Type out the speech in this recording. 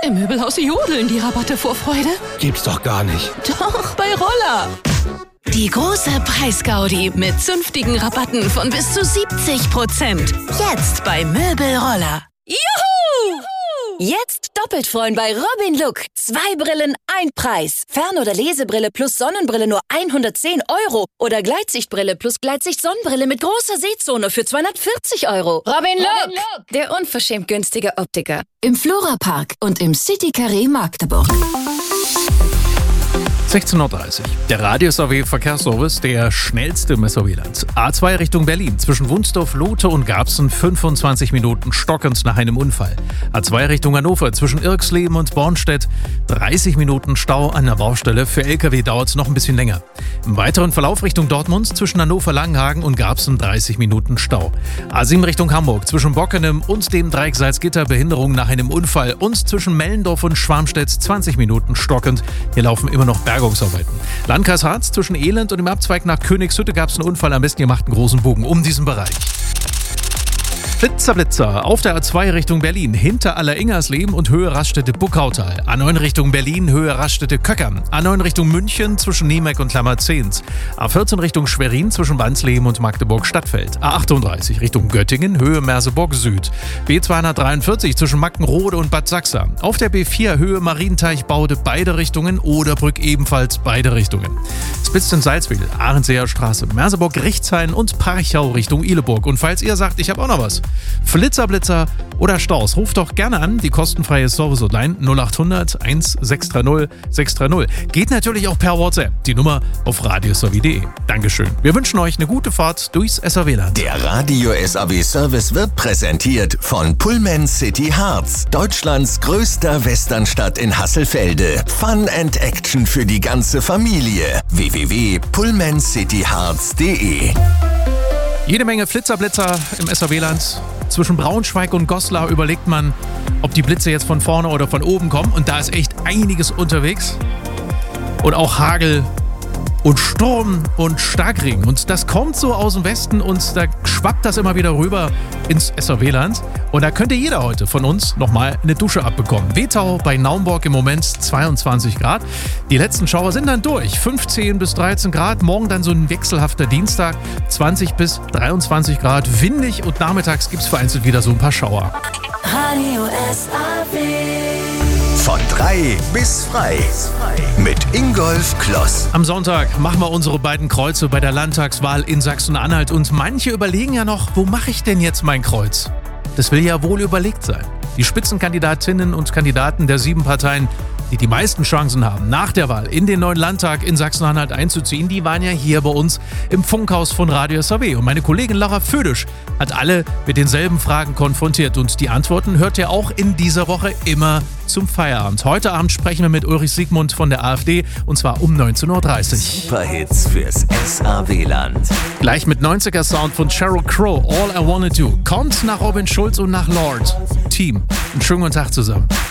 Im Möbelhaus jodeln die Rabatte vor Freude. Gibt's doch gar nicht. Doch, bei Roller. Die große Preisgaudi mit zünftigen Rabatten von bis zu 70%. Jetzt bei Möbelroller. Juhu! Jetzt doppelt freuen bei Robin Look. 2 Brillen, 1 Preis. Fern- oder Lesebrille plus Sonnenbrille nur 110 € oder Gleitsichtbrille plus Gleitsicht-Sonnenbrille mit großer Sehzone für 240 €. Robin Look, der unverschämt günstige Optiker. Im Flora-Park und im City Carré Magdeburg. 16:30 Uhr. Der Radius-AW-Verkehrsservice, der schnellste im SAW-Land. A2 Richtung Berlin. Zwischen Wunsdorf, Lote und Garbsen 25 Minuten stockend nach einem Unfall. A2 Richtung Hannover. Zwischen Irxleben und Bornstedt 30 Minuten Stau an der Baustelle. Für LKW dauert es noch ein bisschen länger. Im weiteren Verlauf Richtung Dortmund. Zwischen Hannover-Langenhagen und Garbsen 30 Minuten Stau. A7 Richtung Hamburg. Zwischen Bockenem und dem Dreieck Salzgitter Behinderung nach einem Unfall. Und zwischen Mellendorf und Schwarmstedt 20 Minuten stockend. Hier laufen immer noch Bergungsarbeiten. Landkreis Harz, zwischen Elend und dem Abzweig nach Königshütte gab es einen Unfall. Am besten ihr macht einen großen Bogen um diesen Bereich. Blitzer auf der A2 Richtung Berlin, hinter Alleringers-Leben und Höhe Raststätte Buckautal. A9 Richtung Berlin, Höhe Raststätte Köckern. A9 Richtung München, zwischen Niemeck und Klammerzehns. A14 Richtung Schwerin, zwischen Wansleben und Magdeburg-Stadtfeld. A38 Richtung Göttingen, Höhe Merseburg Süd. B243 zwischen Mackenrode und Bad Sachsa. Auf der B4 Höhe Marienteich-Baude beide Richtungen, Oderbrück ebenfalls beide Richtungen. Spitzen-Salzwedel, Ahrenseer Straße, Merseburg-Richtshain und Parchau Richtung Ihleburg. Und falls ihr sagt, ich habe auch noch was. Blitzer oder Staus, ruft doch gerne an, die kostenfreie Service-Hotline 0800 1630 630. Geht natürlich auch per WhatsApp, die Nummer auf radiosw.de. Dankeschön. Wir wünschen euch eine gute Fahrt durchs SAW-Land. Der Radio SAW Service wird präsentiert von Pullman City Harz, Deutschlands größter Westernstadt in Hasselfelde. Fun and Action für die ganze Familie. www.pullmancityharz.de. Jede Menge Blitzer im SAW-Land. Zwischen Braunschweig und Goslar überlegt man, ob die Blitze jetzt von vorne oder von oben kommen. Und da ist echt einiges unterwegs. Und auch Hagel und Sturm und Starkregen. Und das kommt so aus dem Westen und da schwappt das immer wieder rüber ins SAW-Land. Und da könnte jeder heute von uns nochmal eine Dusche abbekommen. Wetau bei Naumburg im Moment 22 Grad. Die letzten Schauer sind dann durch. 15 bis 13 Grad. Morgen dann so ein wechselhafter Dienstag. 20 bis 23 Grad. Windig und nachmittags gibt es vereinzelt wieder so ein paar Schauer. Radio SAW. Von 3 bis frei. Mit Ingolf Kloss. Am Sonntag machen wir unsere beiden Kreuze bei der Landtagswahl in Sachsen-Anhalt. Und manche überlegen ja noch, wo mache ich denn jetzt mein Kreuz? Das will ja wohl überlegt sein. Die Spitzenkandidatinnen und Kandidaten der 7 Parteien, die die meisten Chancen haben, nach der Wahl in den neuen Landtag in Sachsen-Anhalt einzuziehen, die waren ja hier bei uns im Funkhaus von Radio SAW. Und meine Kollegin Laura Födisch hat alle mit denselben Fragen konfrontiert. Und die Antworten hört ihr auch in dieser Woche immer zum Feierabend. Heute Abend sprechen wir mit Ulrich Siegmund von der AfD und zwar um 19:30 Uhr. Superhits fürs SAW-Land. Gleich mit 90er-Sound von Sheryl Crow, All I Wanna Do. Kommt nach Robin Schulz und nach Lord. Team, einen schönen guten Tag zusammen.